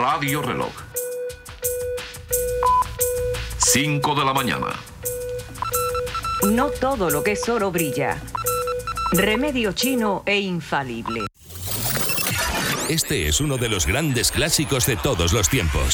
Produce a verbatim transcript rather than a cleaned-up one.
Radio Reloj. cinco de la mañana. No todo lo que es oro brilla. Remedio chino e infalible. Este es uno de los grandes clásicos de todos los tiempos.